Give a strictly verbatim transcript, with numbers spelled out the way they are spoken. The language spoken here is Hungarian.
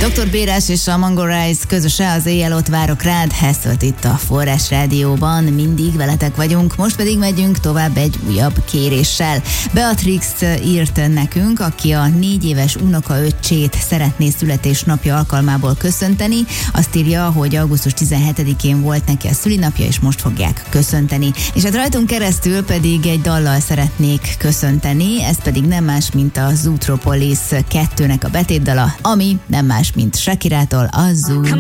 doktor Bérás és a Mango Rice közöse az Éjjel ott várok rád, Heszölt itt a Forrás Rádióban, mindig veletek vagyunk, most pedig megyünk tovább egy újabb kéréssel. Beatrix írt nekünk, aki a négy éves unokaöccsét szeretné születésnapja alkalmából köszönteni. Azt írja, hogy augusztus tizenhetedikén volt neki a szülinapja, és most fogják köszönteni. És hát rajtunk keresztül pedig egy dallal szeretnék köszönteni, ez pedig nem más, mint a Zootropolis kettőnek a betétdala, ami nem más, mint Shakirától, a Zoo.